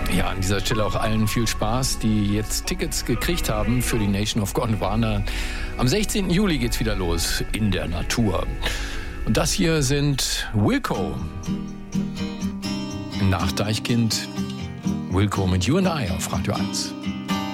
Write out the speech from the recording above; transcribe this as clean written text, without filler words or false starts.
Ja, an dieser Stelle auch allen viel Spaß, die jetzt Tickets gekriegt haben für die Nation of Gondwana. Am 16. Juli geht's wieder los in der Natur. Und das hier sind Wilco. Nach Deichkind. Wilco mit You and I auf Radio 1.